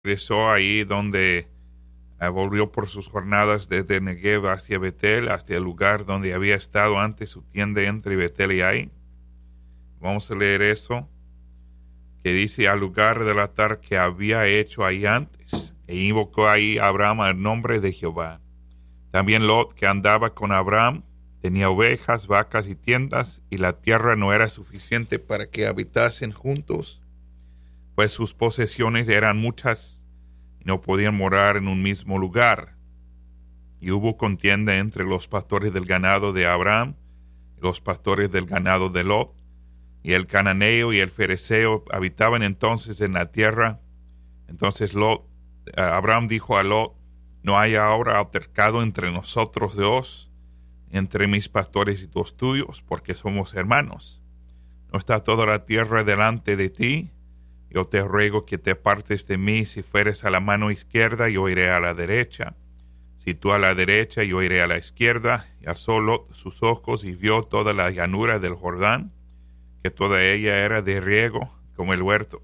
regresó ahí donde volvió por sus jornadas desde Negev hacia Betel, hasta el lugar donde había estado antes su tienda entre Betel y Ai. Vamos a leer eso, que dice: al lugar del altar que había hecho ahí antes, e invocó ahí a Abraham el nombre de Jehová. También Lot, que andaba con Abraham, tenía ovejas, vacas y tiendas, y la tierra no era suficiente para que habitasen juntos, pues sus posesiones eran muchas y no podían morar en un mismo lugar. Y hubo contienda entre los pastores del ganado de Abraham y los pastores del ganado de Lot, y el cananeo y el fereceo habitaban entonces en la tierra. Entonces Abraham dijo a Lot: no hay ahora altercado entre nosotros dos, entre mis pastores y los tuyos, porque somos hermanos. ¿No está toda la tierra delante de ti? Yo te ruego que te apartes de mí. Si fueres a la mano izquierda, yo iré a la derecha. Si tú a la derecha, yo iré a la izquierda. Y alzó Lot sus ojos y vio toda la llanura del Jordán, que toda ella era de riego, como el huerto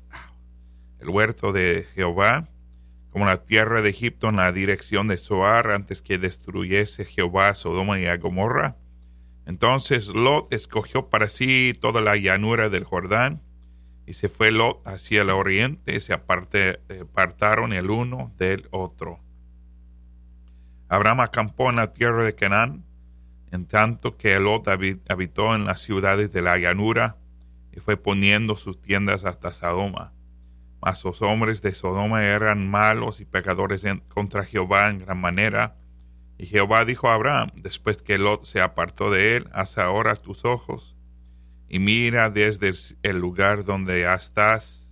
de Jehová, como la tierra de Egipto en la dirección de Zoar, antes que destruyese Jehová a Sodoma y a Gomorra. Entonces Lot escogió para sí toda la llanura del Jordán, y se fue Lot hacia el oriente, y se apartaron el uno del otro. Abraham acampó en la tierra de Canaán, en tanto que Lot habitó en las ciudades de la llanura, y fue poniendo sus tiendas hasta Sodoma. Mas los hombres de Sodoma eran malos y pecadores contra Jehová en gran manera. Y Jehová dijo a Abraham, después que Lot se apartó de él: haz ahora tus ojos y mira desde el lugar donde estás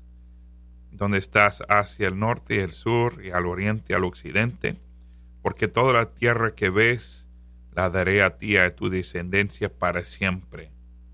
hacia el norte y el sur, y al oriente y al occidente, porque toda la tierra que ves la daré a ti y a tu descendencia para siempre.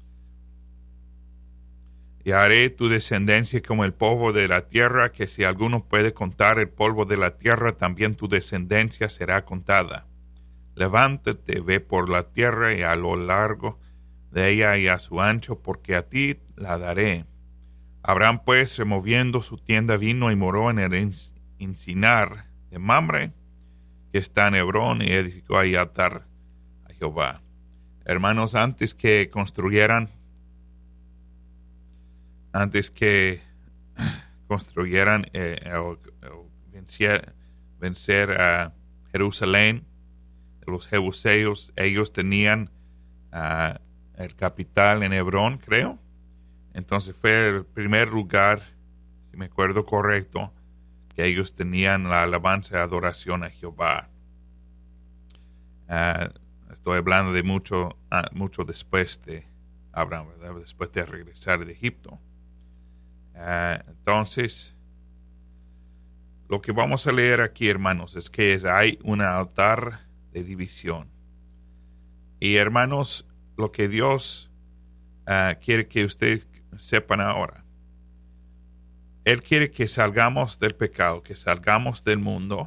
Y haré tu descendencia como el polvo de la tierra, que si alguno puede contar el polvo de la tierra, también tu descendencia será contada. Levántate, ve por la tierra y a lo largo de ella y a su ancho, porque a ti la daré. Abraham pues, removiendo su tienda, vino y moró en el encinar de Mamre, que está en Hebrón, y edificó ahí altar a Jehová. Hermanos, antes que vencer a Jerusalén, los jebuseos, ellos tenían el capital en Hebrón, creo. Entonces fue el primer lugar, si me acuerdo correcto, que ellos tenían la alabanza y adoración a Jehová. Estoy hablando de mucho después de Abraham, ¿verdad? Después de regresar de Egipto. Entonces, lo que vamos a leer aquí, hermanos, es que hay un altar de división. Y, hermanos, lo que Dios quiere que ustedes sepan ahora: Él quiere que salgamos del pecado, que salgamos del mundo,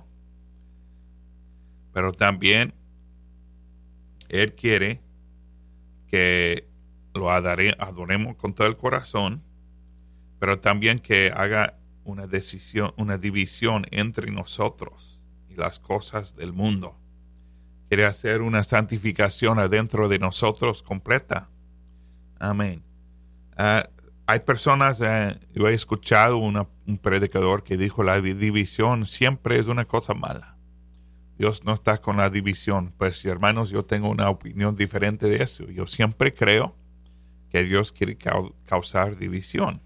pero también Él quiere que lo adoremos con todo el corazón, pero también que haga una división entre nosotros y las cosas del mundo. Quiere hacer una santificación adentro de nosotros completa. Amén. Hay personas, yo he escuchado un predicador que dijo: la división siempre es una cosa mala. Dios no está con la división. Pues, hermanos, yo tengo una opinión diferente de eso. Yo siempre creo que Dios quiere causar división.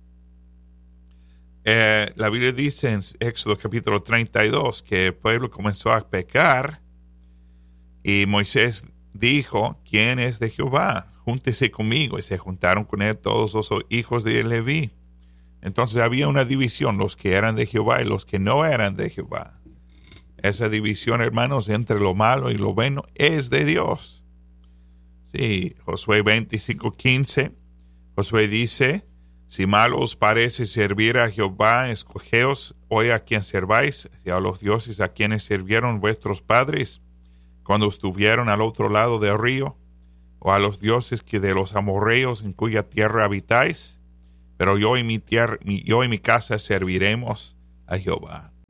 La Biblia dice en Éxodo capítulo 32 que el pueblo comenzó a pecar, y Moisés dijo: ¿quién es de Jehová? Júntese conmigo. Y se juntaron con él todos los hijos de Leví. Entonces había una división, los que eran de Jehová y los que no eran de Jehová. Esa división, hermanos, entre lo malo y lo bueno es de Dios. Sí, Josué 25:15, Josué dice: si malo os parece servir a Jehová, escogeos hoy a quien serváis, y a los dioses a quienes sirvieron vuestros padres cuando estuvieron al otro lado del río, o a los dioses que de los amorreos en cuya tierra habitáis. Pero yo y mi casa serviremos a Jehová.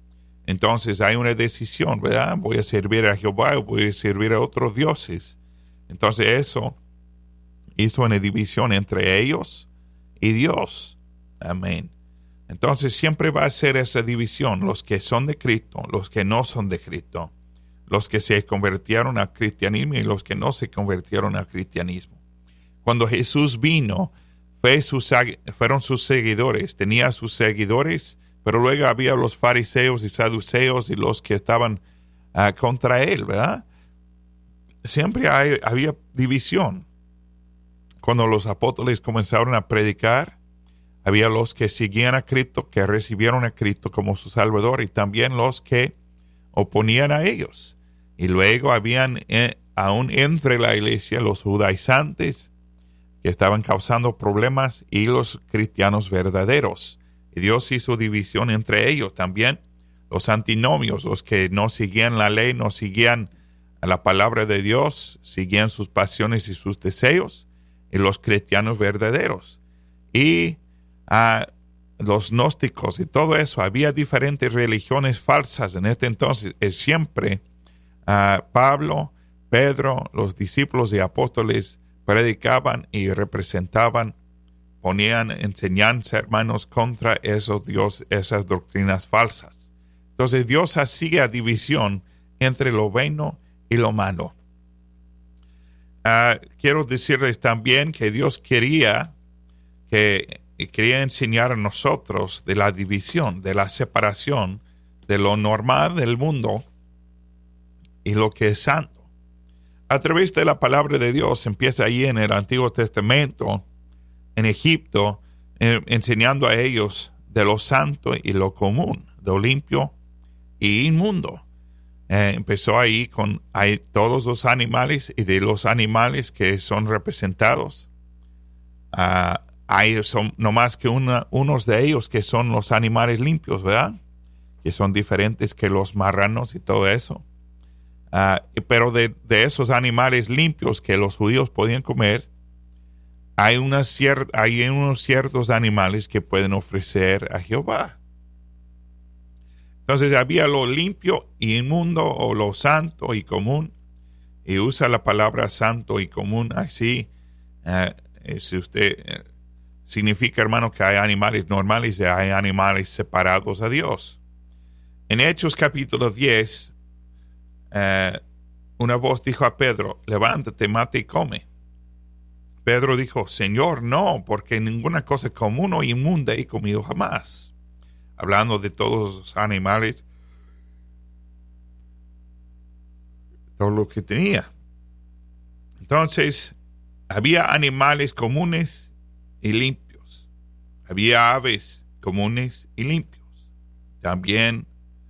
Entonces hay una decisión, ¿verdad? Voy a servir a Jehová o voy a servir a otros dioses. Entonces eso hizo una división entre ellos y Dios. Amén. Entonces siempre va a ser esa división, los que son de Cristo, los que no son de Cristo, los que se convirtieron al cristianismo y los que no se convirtieron al cristianismo. Cuando Jesús vino, fueron sus seguidores, tenía sus seguidores, pero luego había los fariseos y saduceos y los que estaban contra él, ¿verdad? Siempre había división. Cuando los apóstoles comenzaron a predicar, había los que seguían a Cristo, que recibieron a Cristo como su Salvador, y también los que oponían a ellos. Y luego habían aún entre la iglesia los judaizantes, que estaban causando problemas, y los cristianos verdaderos. Y Dios hizo división entre ellos también. Los antinomios, los que no seguían la ley, no seguían a la palabra de Dios, seguían sus pasiones y sus deseos, y los cristianos verdaderos. Y los gnósticos y todo eso. Había diferentes religiones falsas en este entonces. Siempre Pablo, Pedro, los discípulos y apóstoles predicaban y representaban, ponían enseñanza, hermanos, contra esas doctrinas falsas. Entonces Dios hacía división entre lo bueno y lo malo. Quiero decirles también que Dios quería enseñar a nosotros de la división, de la separación de lo normal del mundo y lo que es santo. A través de la palabra de Dios empieza ahí en el Antiguo Testamento, en Egipto, enseñando a ellos de lo santo y lo común, de lo limpio y inmundo. Empezó ahí con todos los animales, y de los animales que son representados, son no más que unos de ellos que son los animales limpios, ¿verdad? Que son diferentes que los marranos y todo eso. Pero de esos animales limpios que los judíos podían comer, hay unos ciertos animales que pueden ofrecer a Jehová. Entonces había lo limpio y inmundo, o lo santo y común, y usa la palabra santo y común así. Si usted significa, hermano, que hay animales normales y hay animales separados a Dios. En Hechos capítulo 10, una voz dijo a Pedro: levántate, mate y come. Pedro dijo: Señor, no, porque ninguna cosa común o inmunda he comido jamás. Hablando de todos los animales, todo lo que tenía. Entonces, había animales comunes y limpios. Había aves comunes y limpios. También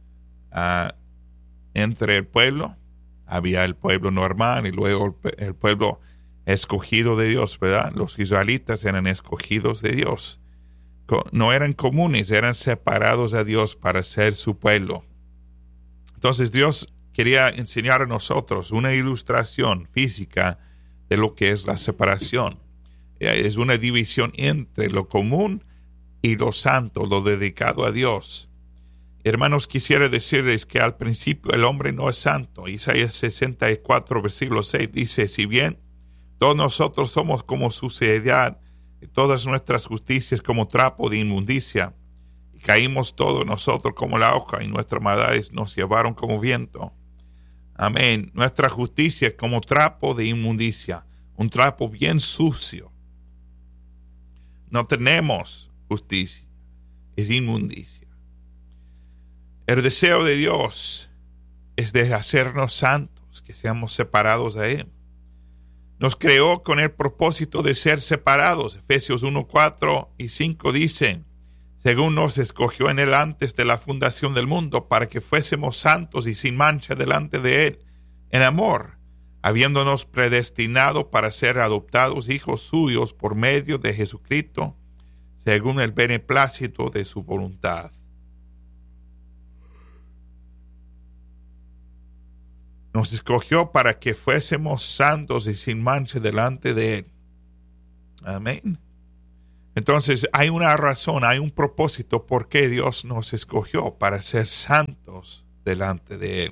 entre el pueblo, había el pueblo normal y luego el pueblo escogido de Dios, ¿verdad? Los israelitas eran escogidos de Dios. No eran comunes, eran separados a Dios para ser su pueblo. Entonces Dios quería enseñar a nosotros una ilustración física de lo que es la separación. Es una división entre lo común y lo santo, lo dedicado a Dios. Hermanos, quisiera decirles que al principio el hombre no es santo. Isaías 64, versículo 6 dice: si bien todos nosotros somos como suciedad, y todas nuestras justicias como trapo de inmundicia, y caímos todos nosotros como la hoja, y nuestras maldades nos llevaron como viento. Amén. Nuestra justicia es como trapo de inmundicia, un trapo bien sucio. No tenemos justicia, es inmundicia. El deseo de Dios es de hacernos santos, que seamos separados de Él. Nos creó con el propósito de ser separados. Efesios 1, 4 y 5 dice: según nos escogió en Él antes de la fundación del mundo, para que fuésemos santos y sin mancha delante de Él, en amor, habiéndonos predestinado para ser adoptados hijos suyos por medio de Jesucristo, según el beneplácito de su voluntad. Nos escogió para que fuésemos santos y sin mancha delante de Él. Amén. Entonces hay una razón, hay un propósito por qué Dios nos escogió para ser santos delante de Él.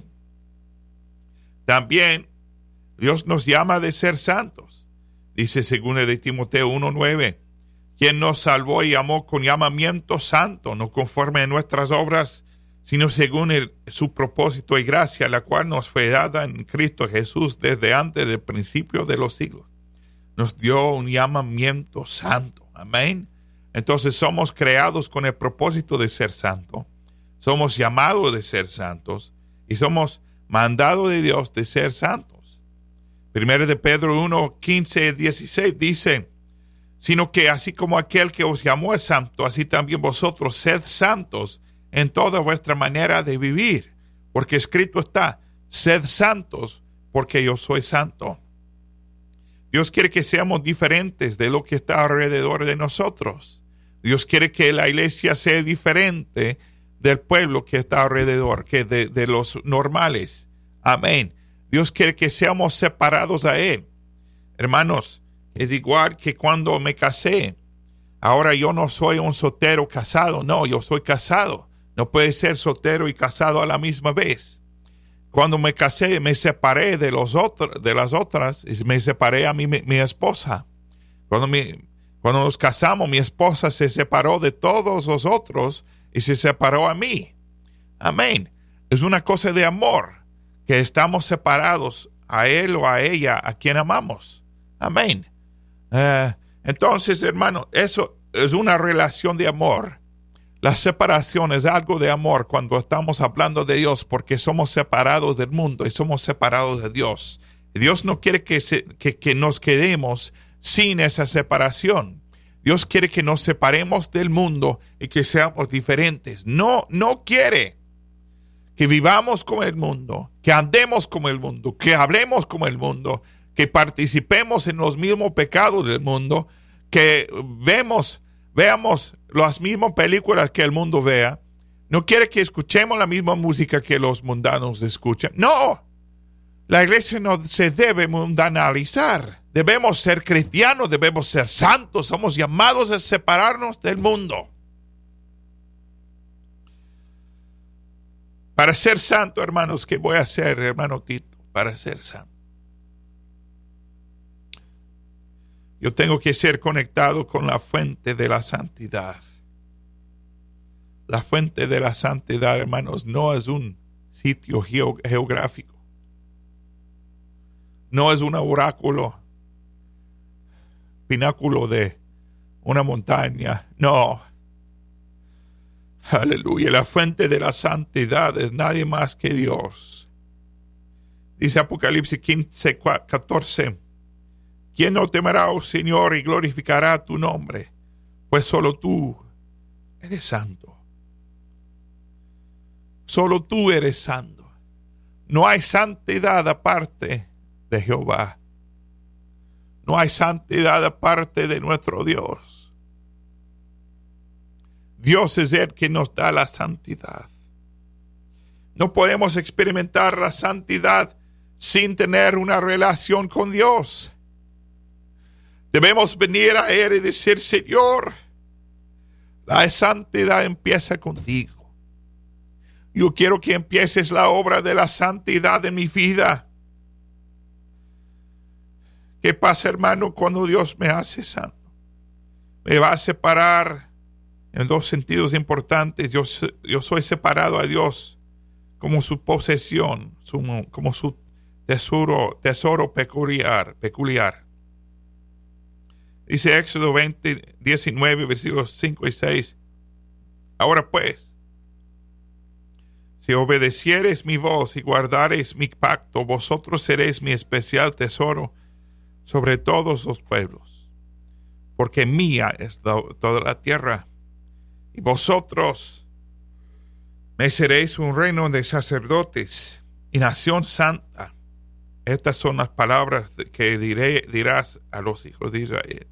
También Dios nos llama de ser santos. Dice 2 de Timoteo 1:9, quien nos salvó y amó con llamamiento santo, no conforme a nuestras obras, sino según su propósito y gracia, la cual nos fue dada en Cristo Jesús desde antes del principio de los siglos. Nos dio un llamamiento santo. Amén. Entonces somos creados con el propósito de ser santos. Somos llamados de ser santos y somos mandados de Dios de ser santos. 1 de Pedro 1:15-16 dice, sino que así como aquel que os llamó es santo, así también vosotros sed santos en toda vuestra manera de vivir, porque escrito está, sed santos, porque yo soy santo. Dios quiere que seamos diferentes de lo que está alrededor de nosotros. Dios quiere que la iglesia sea diferente del pueblo que está alrededor, que de los normales. Amén. Dios quiere que seamos separados a Él. Hermanos, es igual que cuando me casé. Ahora yo no soy un soltero casado. No, yo soy casado. No puede ser soltero y casado a la misma vez. Cuando me casé, me separé de las otras y me separé a mi esposa. Cuando nos casamos, mi esposa se separó de todos los otros y se separó a mí. Amén. Es una cosa de amor, que estamos separados a él o a ella, a quien amamos. Amén. Entonces, hermano, eso es una relación de amor. La separación es algo de amor cuando estamos hablando de Dios, porque somos separados del mundo y somos separados de Dios. Y Dios no quiere que nos quedemos sin esa separación. Dios quiere que nos separemos del mundo y que seamos diferentes. No quiere que vivamos como el mundo, que andemos como el mundo, que hablemos como el mundo, que participemos en los mismos pecados del mundo, que veamos las mismas películas que el mundo vea. No quiere que escuchemos la misma música que los mundanos escuchan. No, la iglesia no se debe mundanalizar. Debemos ser cristianos, debemos ser santos. Somos llamados a separarnos del mundo. Para ser santo, hermanos, ¿qué voy a hacer, hermano Tito? Para ser santo, yo tengo que ser conectado con la fuente de la santidad. La fuente de la santidad, hermanos, no es un sitio geográfico. No es un oráculo, pináculo de una montaña. No. Aleluya. La fuente de la santidad es nadie más que Dios. Dice Apocalipsis 15:14. ¿Quién no temerá, oh Señor, y glorificará tu nombre? Pues solo tú eres santo. Solo tú eres santo. No hay santidad aparte de Jehová. No hay santidad aparte de nuestro Dios. Dios es el que nos da la santidad. No podemos experimentar la santidad sin tener una relación con Dios. Debemos venir a Él y decir, Señor, la santidad empieza contigo. Yo quiero que empieces la obra de la santidad en mi vida. ¿Qué pasa, hermano, cuando Dios me hace santo? Me va a separar en dos sentidos importantes. Yo soy separado a Dios como su posesión, como su tesoro peculiar. Dice Éxodo 19, versículos 5 y 6. Ahora pues, si obedeciereis mi voz y guardareis mi pacto, vosotros seréis mi especial tesoro sobre todos los pueblos, porque mía es toda la tierra, y vosotros me seréis un reino de sacerdotes y nación santa. Estas son las palabras que dirás a los hijos de Israel.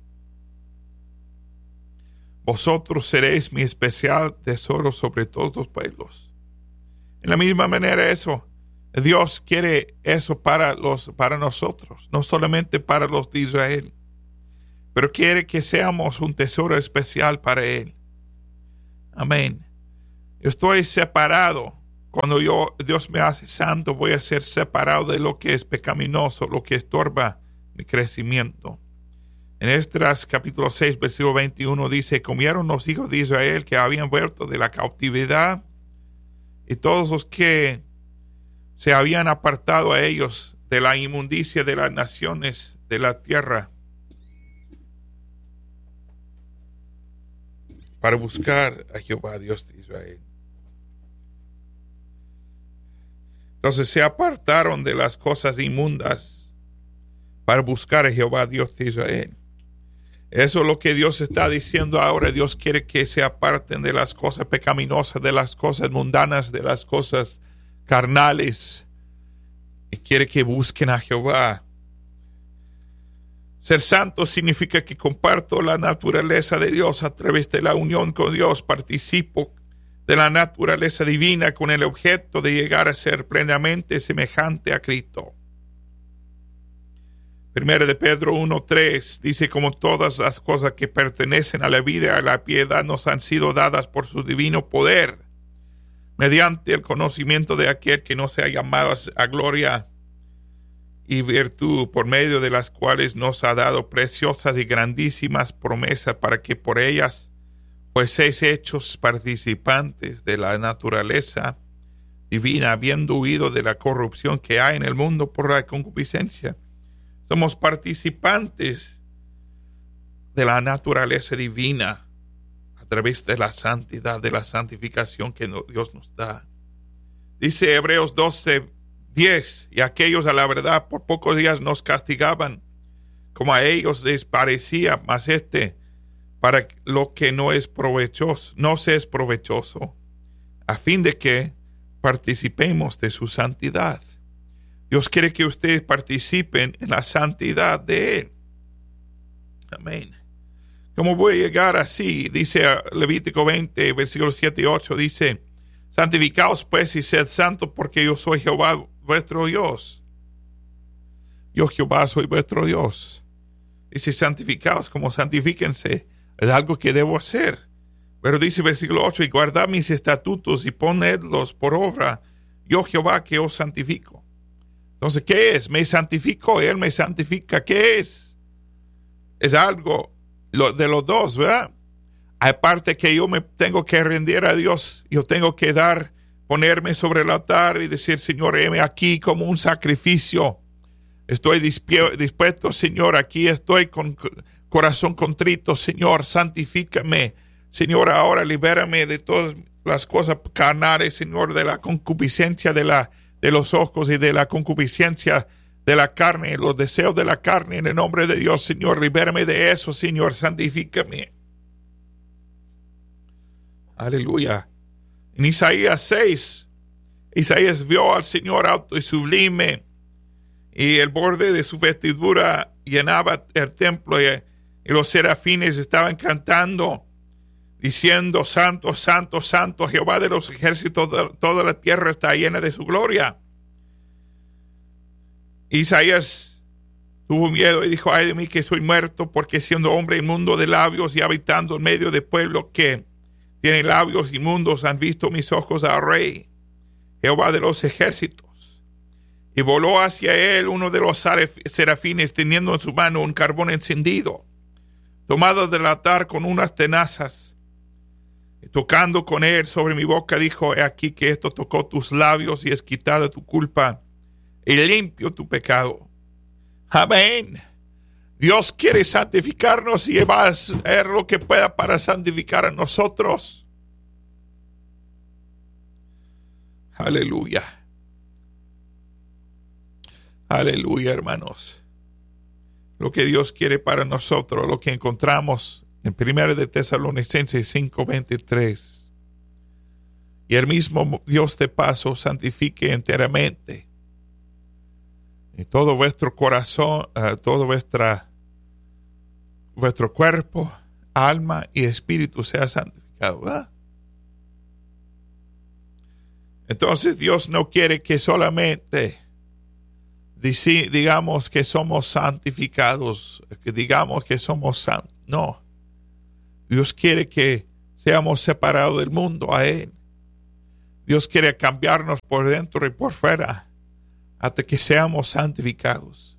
Vosotros seréis mi especial tesoro sobre todos los pueblos. En la misma manera Dios quiere eso para nosotros, no solamente para los de Israel. pero quiere que seamos un tesoro especial para Él. Amén. Yo estoy separado. Cuando Dios me hace santo, voy a ser separado de lo que es pecaminoso, lo que estorba mi crecimiento. En Esdras capítulo 6, versículo 21 dice: comieron los hijos de Israel que habían vuelto de la cautividad, y todos los que se habían apartado a ellos de la inmundicia de las naciones de la tierra, para buscar a Jehová, Dios de Israel. Entonces se apartaron de las cosas inmundas para buscar a Jehová, Dios de Israel. Eso es lo que Dios está diciendo ahora. Dios quiere que se aparten de las cosas pecaminosas, de las cosas mundanas, de las cosas carnales. Y quiere que busquen a Jehová. Ser santo significa que comparto la naturaleza de Dios a través de la unión con Dios. Participo de la naturaleza divina con el objeto de llegar a ser plenamente semejante a Cristo. 1 de Pedro 1:3 dice: como todas las cosas que pertenecen a la vida y a la piedad nos han sido dadas por su divino poder, mediante el conocimiento de aquel que nos ha llamado a gloria y virtud, por medio de las cuales nos ha dado preciosas y grandísimas promesas, para que por ellas fueseis hechos participantes de la naturaleza divina, habiendo huido de la corrupción que hay en el mundo por la concupiscencia. Somos participantes de la naturaleza divina a través de la santidad, de la santificación que Dios nos da. Dice Hebreos 12:10: y aquellos a la verdad por pocos días nos castigaban, como a ellos les parecía, mas para lo que no es provechoso, no se es provechoso, a fin de que participemos de su santidad. Dios quiere que ustedes participen en la santidad de Él. Amén. ¿Cómo voy a llegar así? Dice Levítico 20, versículos 7 y 8, dice: santificaos pues y sed santos, porque yo soy Jehová vuestro Dios. Yo Jehová soy vuestro Dios. Dice: santificaos, como santifíquense. Es algo que debo hacer. Pero dice versículo 8: y guardad mis estatutos y ponedlos por obra. Yo Jehová que os santifico. Entonces, ¿qué es? Me santifico, Él me santifica. ¿Qué es? Es algo de los dos, ¿verdad? Aparte que yo me tengo que rendir a Dios, yo tengo que ponerme sobre el altar y decir: Señor, heme aquí como un sacrificio. Estoy dispuesto, Señor, aquí estoy con corazón contrito. Señor, santifícame. Señor, ahora libérame de todas las cosas carnales, Señor, de la concupiscencia de los ojos y de la concupiscencia de la carne, los deseos de la carne. En el nombre de Dios, Señor, libérame de eso, Señor, santifícame. Aleluya. En Isaías 6, Isaías vio al Señor alto y sublime, y el borde de su vestidura llenaba el templo, y los serafines estaban cantando, diciendo: santo, santo, santo, Jehová de los ejércitos, toda la tierra está llena de su gloria. Isaías tuvo miedo y dijo: ay de mí que soy muerto, porque siendo hombre inmundo de labios y habitando en medio de pueblo que tiene labios inmundos, han visto mis ojos al Rey, Jehová de los ejércitos. Y voló hacia él uno de los serafines, teniendo en su mano un carbón encendido, tomado del altar con unas tenazas. Y tocando con él sobre mi boca, dijo: he aquí que esto tocó tus labios y es quitada tu culpa y limpio tu pecado. Amén. Dios quiere santificarnos y va a hacer lo que pueda para santificar a nosotros. Aleluya. Aleluya, hermanos. Lo que Dios quiere para nosotros, lo que encontramos en 1 de Tesalonicenses 5:23. Y el mismo Dios de paz os santifique enteramente, y todo vuestro corazón, todo vuestro cuerpo, alma y espíritu sea santificado. ¿Verdad? Entonces Dios no quiere que solamente digamos que somos santificados, que digamos que somos santos. No. Dios quiere que seamos separados del mundo a Él. Dios quiere cambiarnos por dentro y por fuera hasta que seamos santificados.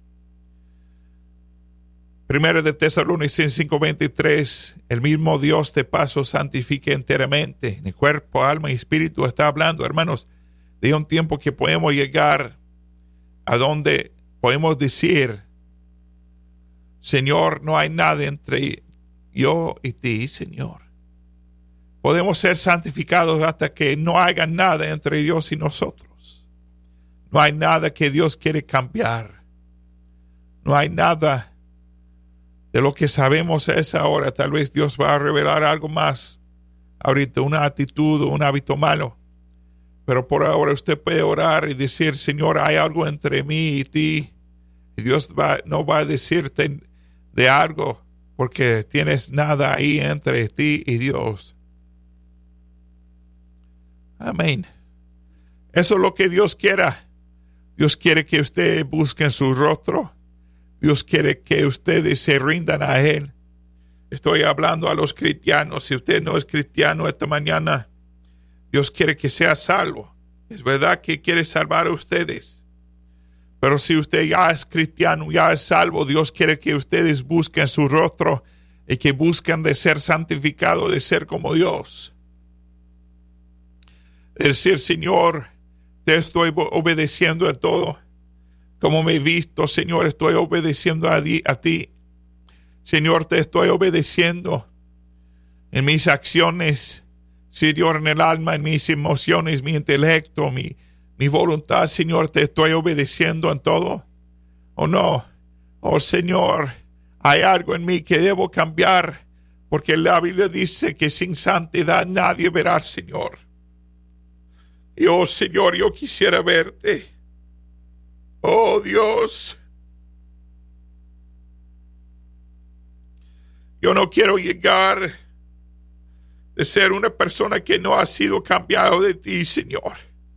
Primero de Tesalonicenses 5:23, el mismo Dios de paso santifique enteramente, en el cuerpo, alma y espíritu. Está hablando, hermanos, de un tiempo que podemos llegar a donde podemos decir: Señor, no hay nada entre yo y ti, Señor. Podemos ser santificados hasta que no haya nada entre Dios y nosotros. No hay nada que Dios quiere cambiar. No hay nada de lo que sabemos a esa hora. Tal vez Dios va a revelar algo más ahorita, una actitud o un hábito malo. Pero por ahora usted puede orar y decir: Señor, hay algo entre mí y ti. Y Dios no va a decirte de algo porque tienes nada ahí entre ti y Dios. Amén. Eso es lo que Dios quiera. Dios quiere que usted busque en su rostro. Dios quiere que ustedes se rindan a Él. Estoy hablando a los cristianos. Si usted no es cristiano esta mañana, Dios quiere que sea salvo. Es verdad que quiere salvar a ustedes. Pero si usted ya es cristiano, ya es salvo, Dios quiere que ustedes busquen su rostro y que busquen de ser santificados, de ser como Dios. Es decir: Señor, te estoy obedeciendo a todo. Como me he visto, Señor, estoy obedeciendo a ti. Señor, te estoy obedeciendo en mis acciones, Señor, en el alma, en mis emociones, mi intelecto, mi voluntad. Señor, te estoy obedeciendo en todo. ¿O no? Oh, Señor, hay algo en mí que debo cambiar, porque la Biblia dice que sin santidad nadie verá al Señor. Y oh, Señor, yo quisiera verte. Oh, Dios, yo no quiero llegar de ser una persona que no ha sido cambiado de ti, Señor.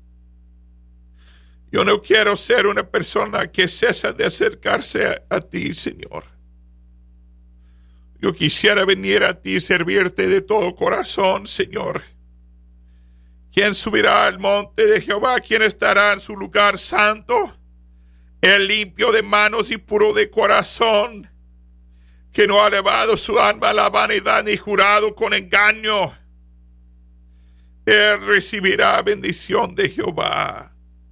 Yo no quiero ser una persona que cesa de acercarse a ti, Señor. Yo quisiera venir a ti y servirte de todo corazón, Señor. ¿Quién subirá al monte de Jehová? ¿Quién estará en su lugar santo? El limpio de manos y puro de corazón, que no ha elevado su alma a la vanidad ni jurado con engaño. Él recibirá bendición de Jehová.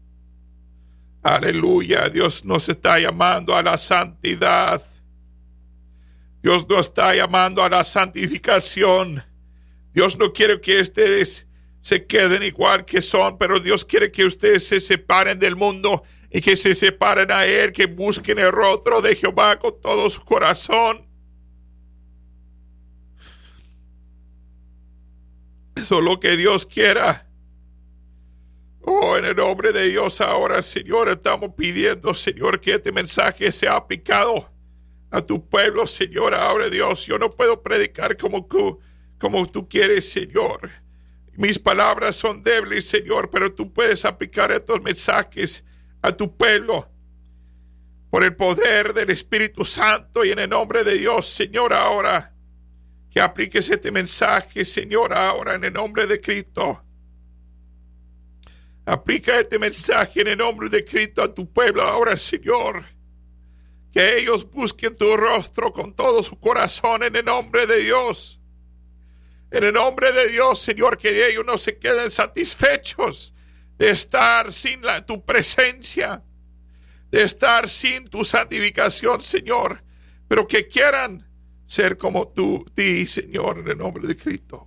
Aleluya. Dios nos está llamando a la santidad. Dios nos está llamando a la santificación. Dios no quiere que ustedes se queden igual que son, pero Dios quiere que ustedes se separen del mundo y que se separen a Él, que busquen el rostro de Jehová con todo su corazón. Eso es lo que Dios quiera. Oh, en el nombre de Dios ahora, Señor, estamos pidiendo, Señor, que este mensaje sea aplicado a tu pueblo, Señor. Ahora, Dios, yo no puedo predicar como tú quieres, Señor. Mis palabras son débiles, Señor, pero tú puedes aplicar estos mensajes a tu pueblo por el poder del Espíritu Santo y en el nombre de Dios, Señor, ahora que apliques este mensaje, Señor, ahora en el nombre de Cristo. Aplica este mensaje en el nombre de Cristo a tu pueblo ahora, Señor. Que ellos busquen tu rostro con todo su corazón en el nombre de Dios. En el nombre de Dios, Señor, que ellos no se queden satisfechos de estar sin tu presencia, de estar sin tu santificación, Señor, pero que quieran ser como ti, Señor, en el nombre de Cristo.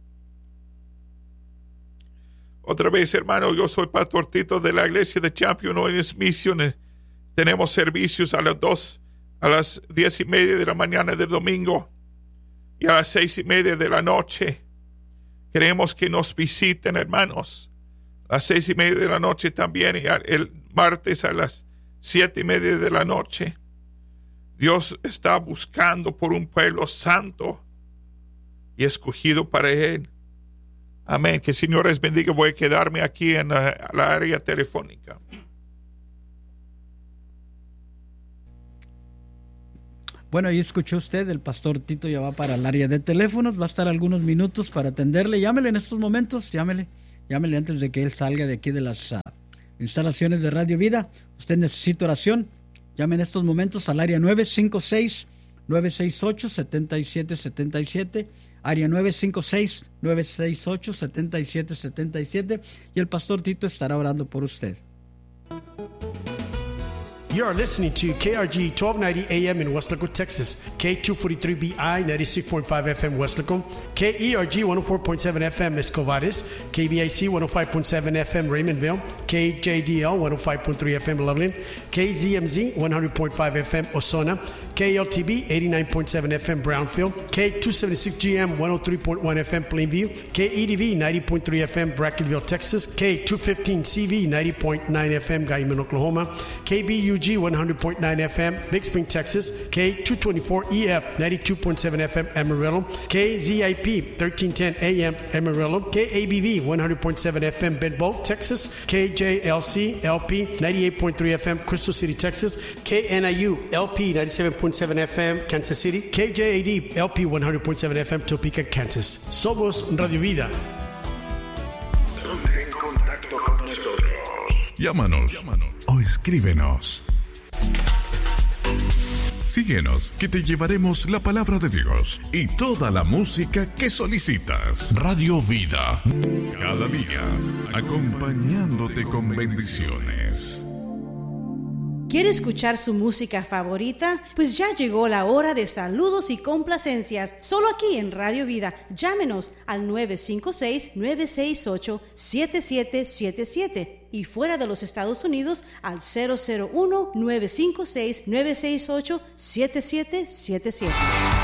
Otra vez, hermano, yo soy Pastor Tito de la iglesia de Champion Holiness Mission. Tenemos servicios a las 10:30 de la mañana del domingo y a las 6:30 de la noche. Queremos que nos visiten, hermanos. A las 6:30 de la noche también, y el martes a las 7:30 de la noche. Dios está buscando por un pueblo santo y escogido para Él. Amén. Que el Señor les bendiga. Voy a quedarme aquí en la área telefónica. Bueno, ahí escuchó usted, el pastor Tito ya va para el área de teléfonos, va a estar algunos minutos para atenderle. Llámele en estos momentos, llámele antes de que él salga de aquí de las instalaciones de Radio Vida. Usted necesita oración, llame en estos momentos al área 956-968-7777, área 956-968-7777, y el pastor Tito estará orando por usted. You are listening to KRG 1290 AM in Weslaco, Texas, K243BI 96.5 FM Weslaco, KERG 104.7 FM Escovares, KBIC 105.7 FM Raymondville, KJDL 105.3 FM Loveland, KZMZ 100.5 FM Osona, KLTB 89.7 FM Brownfield, K276GM 103.1 FM Plainview, KEDV 90.3 FM Brackenville, Texas, K215CV 90.9 FM Guyman, Oklahoma, KBUG 100.9 FM Big Spring, Texas, K224EF 92.7 FM Amarillo, KZIP 1310 AM Amarillo, KABV 100.7 FM Bedbo, Texas, KJLC LP 98.3 FM Crystal City, Texas, KNIU LP 97.7 FM Kansas City, KJAD LP 100.7 FM Topeka, Kansas. Somos Radio Vida. Ponte en contacto con nosotros. Llámanos o escríbenos. Síguenos, que te llevaremos la palabra de Dios y toda la música que solicitas. Radio Vida, cada día acompañándote con bendiciones. ¿Quiere escuchar su música favorita? Pues ya llegó la hora de saludos y complacencias, solo aquí en Radio Vida. Llámenos al 956-968-7777 y fuera de los Estados Unidos al 001-956-968-7777.